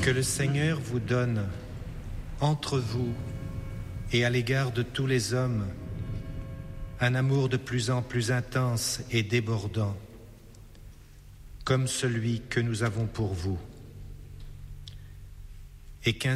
Que le Seigneur vous donne, entre vous et à l'égard de tous les hommes, un amour de plus en plus intense et débordant, comme celui que nous avons pour vous, et qu'ainsi